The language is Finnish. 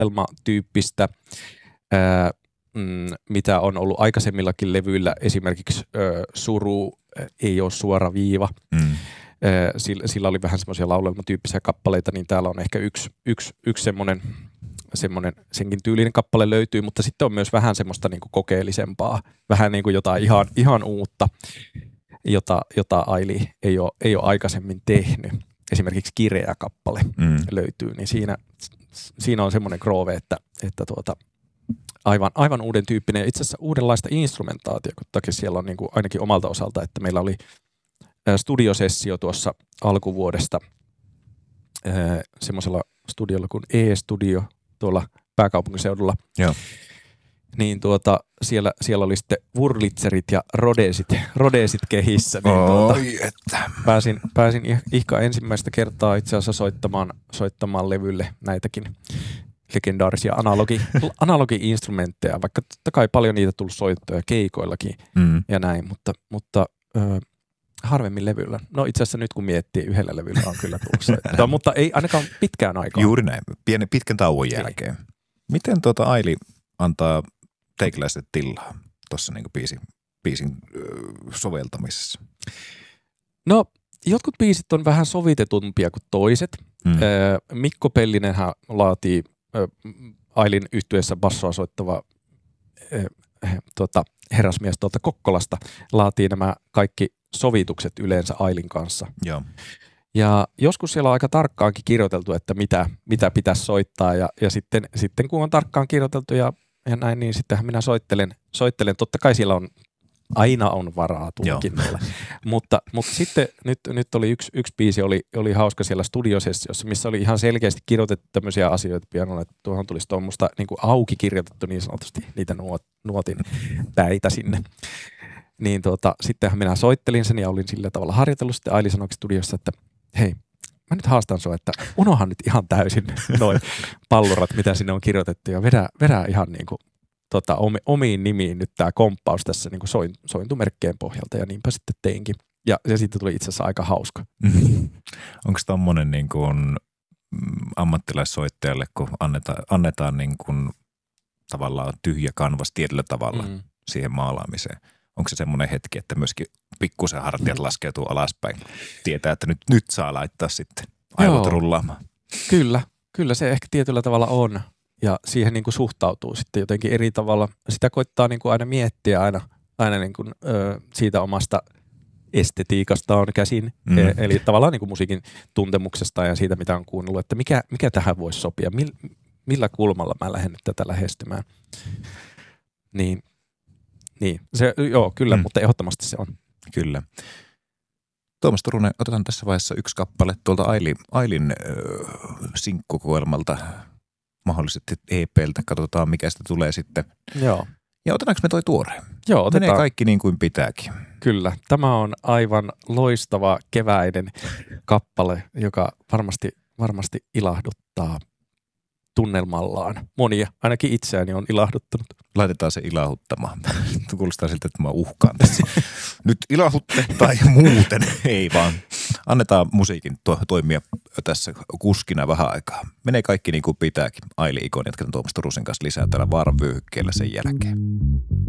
laulelmatyyppistä, mitä on ollut aikaisemmillakin levyillä. Esimerkiksi Suru ei ole suora viiva. Sillä oli vähän semmoisia laulelmatyyppisiä kappaleita, niin täällä on ehkä yksi semmoinen senkin tyylinen kappale löytyy, mutta sitten on myös vähän semmoista niinku kokeellisempaa, vähän niin kuin jotain ihan uutta, jota Aili ei ole aikaisemmin tehnyt. Esimerkiksi Kireä kappale löytyy, niin siinä on semmoinen groove, että aivan uuden tyyppinen ja itse asiassa uudenlaista instrumentaatiota siellä on niinku ainakin omalta osalta, että meillä oli studiosessio tuossa alkuvuodesta semmoisella studiolla kuin E-studio tuolla pääkaupunkiseudulla. Joo. Niin siellä oli sitten Wurlitzerit ja Rhodesit kehissä. Niin pääsin ihka ensimmäistä kertaa itse asiassa soittamaan levylle näitäkin legendaarisia analogi-instrumentteja, vaikka totta kai paljon niitä tullut soittoja keikoillakin ja näin, mutta harvemmin levyllä. No itse asiassa nyt kun miettii, yhdellä levyllä on kyllä tullut soittoa, mutta ei ainakaan pitkään aikaan. Juuri näin, pitkän tauon jälkeen. Miten Aili antaa teikäläiset tilaa tuossa niinku biisin soveltamisessa? No jotkut biisit on vähän sovitetumpia kuin toiset. Mikko Pellinenhän laatii Ailin yhtyeessä bassoa soittava herrasmies tuolta Kokkolasta, laatii nämä kaikki sovitukset yleensä Ailin kanssa. Joo. Ja joskus siellä on aika tarkkaankin kirjoiteltu, että mitä pitäisi soittaa ja sitten kun on tarkkaan kirjoiteltu ja näin, niin sittenhän minä soittelen. Totta kai siellä aina on varaa tulkinnolle. mutta sitten nyt oli yksi biisi, oli hauska siellä studiosessiossa, missä oli ihan selkeästi kirjoitettu tämmöisiä asioita pianolla, että tuohon tulisi tuommoista niin kuin auki kirjoitettu niin sanotusti niitä nuotin päitä sinne. Niin sittenhän minä soittelin sen ja olin sillä tavalla harjoitellut. Sitten Aili sanoi studiossa, että hei, mä nyt haastan sua, että unohan nyt ihan täysin noin pallurat, mitä sinne on kirjoitettu ja vedä ihan niin kuin omiin nimiin nyt tämä komppaus tässä niin kuin sointumerkkeen pohjalta ja niinpä sitten teinkin. Ja siitä tuli itse asiassa aika hauska. Onko tommonen niin kuin ammattilaissoittajalle, kun annetaan niin kuin tavallaan tyhjä kanvas tietyllä tavalla siihen maalaamiseen? Onko se semmoinen hetki, että myöskin pikkusen hartiat laskeutuu alaspäin? Tietää, että nyt saa laittaa sitten aivot rullaamaan. Kyllä se ehkä tietyllä tavalla on. Ja siihen niin kuin suhtautuu sitten jotenkin eri tavalla. Sitä koittaa niin kuin aina miettiä aina niin kuin, siitä omasta estetiikastaan käsin. Eli tavallaan niin kuin musiikin tuntemuksesta ja siitä, mitä on kuunnellut, että mikä tähän voisi sopia. Millä kulmalla mä lähden nyt tätä lähestymään. Niin, se, joo, kyllä, mutta ehdottomasti se on. Kyllä. Tuomas Turunen, otetaan tässä vaiheessa yksi kappale tuolta Ailin sinkkukoelmalta, mahdollisesti EP:ltä. Katsotaan, mikä sitä tulee sitten. Joo. Ja otetaanko me toi tuore? Joo, otetaan. Menee kaikki niin kuin pitääkin. Kyllä. Tämä on aivan loistava keväinen kappale, joka varmasti ilahduttaa tunnelmallaan. Monia, ainakin itseäni on ilahduttanut. Laitetaan se ilahuttamaan. Kuulostaa siltä, että mä uhkaan tässä. Nyt ilahutte tai muuten. Ei vaan. Annetaan musiikin toimia tässä kuskina vähän aikaa. Menee kaikki niin kuin pitääkin. Aili Ikon, jatketaan Tuomas Turusen kanssa lisää täällä Vaaran vyöhykkeellä sen jälkeen.